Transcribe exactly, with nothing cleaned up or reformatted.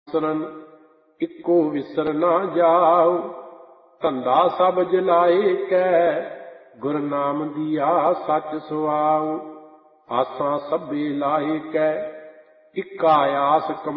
ਵਿਸਰਨ ਇੱਕੋ ਵਿਸਰ ਨਾ ਜਾਉ। ਧੰਦਾ ਸਭ ਜਲਾਏ ਕੈ ਗੁਰ ਨਾਮ ਦੀਆ ਸੱਚ ਸੁਆਉ। ਆਸਾਂ ਸਭੇ ਲਾਏ ਕੈ ਇੱਕਾ ਆਸ